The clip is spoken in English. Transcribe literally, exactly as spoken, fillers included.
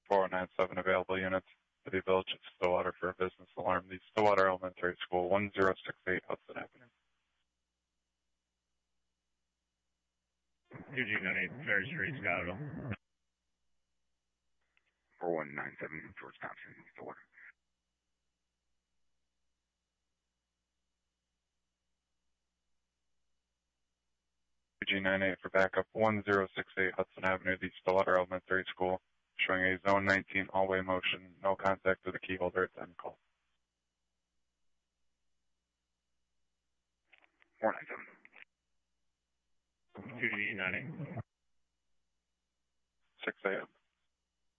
four oh nine seven available units to the Village of Stillwater for a business alarm. The Stillwater Elementary School, one zero six eight Hudson Avenue. two G ninety-eight, Ferry Street, Scottsville. four one nine seven, George Thompson, Stillwater. two G ninety-eight for backup, one zero six eight Hudson Avenue, the Stillwater Elementary School, showing a zone nineteen all-way motion, no contact with the key holder at end call. four nine seven. two G ninety-eight. six A M.